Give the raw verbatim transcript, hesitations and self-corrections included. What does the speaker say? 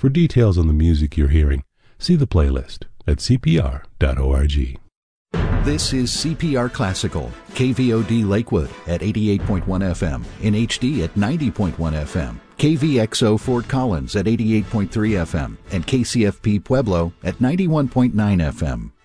For details on the music you're hearing, see the playlist at c p r dot org. This is C P R Classical, K V O D Lakewood at eighty-eight point one F M, in H D at ninety point one F M, K V X O Fort Collins at eighty-eight point three F M, and K C F P Pueblo at ninety-one point nine F M.